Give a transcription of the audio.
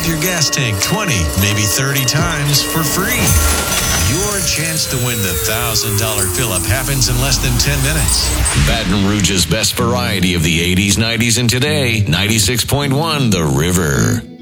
up your gas tank 20, maybe 30 times for free. Your chance to win the $1,000 fill-up happens in less than 10 minutes. Baton Rouge's best variety of the 80s, 90s, and today, 96.1 The River.